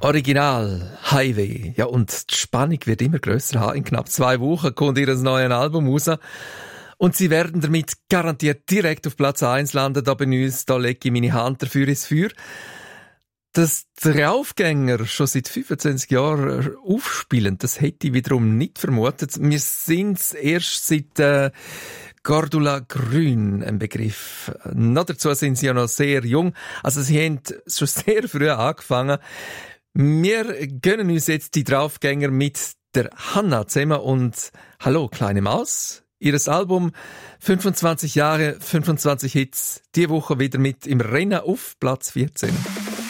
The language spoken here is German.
Original, Highway. Ja, und die Spannung wird immer grösser. In knapp 2 Wochen kommt ihr neues Album raus. Und sie werden damit garantiert direkt auf Platz 1 landen. Da bei uns, da lege ich meine Hand dafür ins Feuer. Dass die Aufgänger schon seit 25 Jahren aufspielen, das hätte ich wiederum nicht vermutet. Wir sind erst seit Cordula Grün ein Begriff. Noch dazu sind sie ja noch sehr jung. Also sie haben schon sehr früh angefangen. Wir gönnen uns jetzt die Draufgänger mit der Hanna zusammen und hallo kleine Maus. Ihres Album 25 Jahre, 25 Hits, die Woche wieder mit im Rennen auf Platz 14.